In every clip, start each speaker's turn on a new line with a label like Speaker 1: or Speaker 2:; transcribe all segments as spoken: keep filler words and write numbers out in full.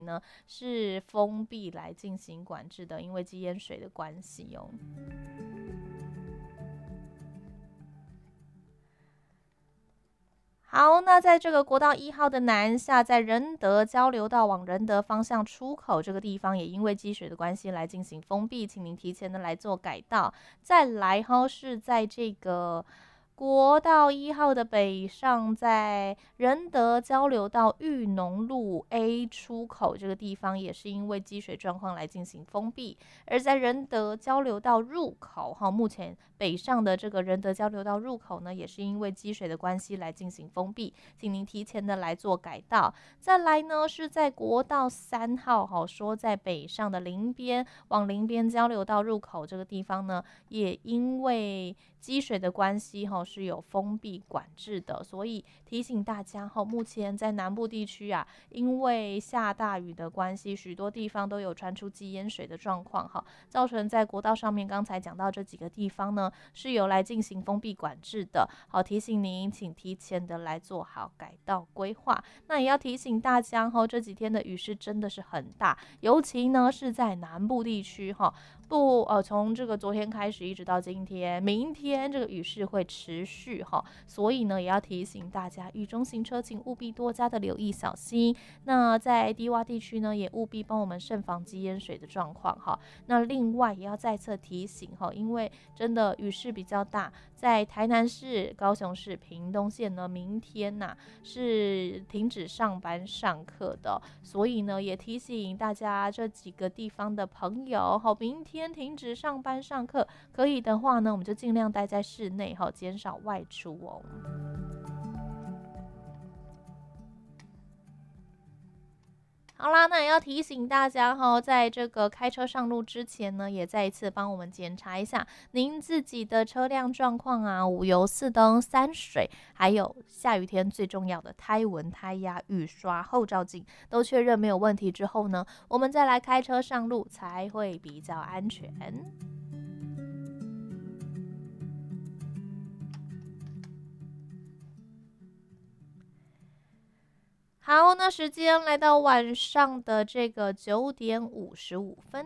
Speaker 1: 呢是封闭来进行管制的，因为积淹水的关系哦。好，那在这个国道一号的南下，在仁德交流道往仁德方向出口这个地方，也因为积水的关系来进行封闭，请您提前的来做改道。再来哈，是在这个国道一号的北上，在仁德交流道裕农路 A 出口这个地方，也是因为积水状况来进行封闭。而在仁德交流道入口哈，目前北上的这个仁德交流道入口呢，也是因为积水的关系来进行封闭，请您提前的来做改道。再来呢，是在国道三号哈，说在北上的林边往林边交流道入口这个地方呢，也因为积水的关系哈，是有封闭管制的，所以提醒大家哈，目前在南部地区啊，因为下大雨的关系，许多地方都有传出积淹水的状况哈，造成在国道上面刚才讲到这几个地方呢，是有来进行封闭管制的。好，提醒您，请提前的来做好改道规划。那也要提醒大家哈，这几天的雨势真的是很大，尤其呢是在南部地区哈。不，呃，从这个昨天开始一直到今天，明天这个雨势会持续哈，所以呢，也要提醒大家，雨中行车请务必多加的留意小心。那在低洼地区呢，也务必帮我们慎防积淹水的状况哈。那另外也要再次提醒哈，因为真的雨势比较大，在台南市、高雄市、屏东县呢，明天呐、啊、是停止上班上课的，所以呢，也提醒大家这几个地方的朋友哈，明天停止上班上课，可以的话呢，我们就尽量待在室内哈，减少外出哦。好啦，那也要提醒大家哈，在这个开车上路之前呢，也再一次帮我们检查一下您自己的车辆状况啊，五油四灯三水，还有下雨天最重要的胎纹、胎压、雨刷、后照镜都确认没有问题之后呢，我们再来开车上路才会比较安全。好，那时间来到晚上的这个九点五十五分。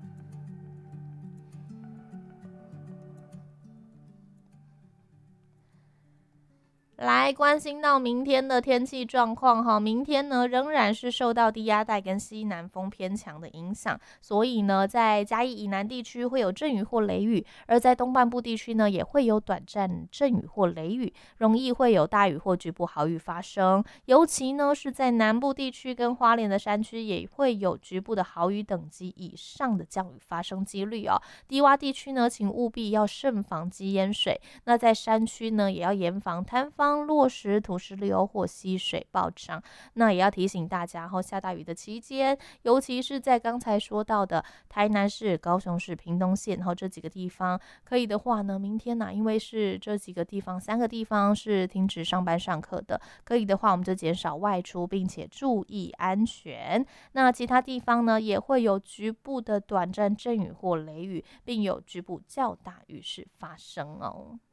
Speaker 1: 来关心到明天的天气状况哈，明天呢仍然是受到低压带跟西南风偏强的影响，所以呢在嘉义以南地区会有阵雨或雷雨，而在东半部地区呢也会有短暂阵雨或雷雨，容易会有大雨或局部豪雨发生，尤其呢是在南部地区跟花莲的山区也会有局部的豪雨等级以上的降雨发生几率哦。低洼地区呢请务必要慎防积淹水，那在山区呢也要严防坍方、落石、土石流或溪水暴涨。那也要提醒大家后下大雨的期间，尤其是在刚才说到的台南市、高雄市、屏东县后这几个地方，可以的话呢，明天呢、啊，因为是这几个地方三个地方是停止上班上课的，可以的话我们就减少外出，并且注意安全。那其他地方呢也会有局部的短暂阵雨或雷雨，并有局部较大雨势发生哦。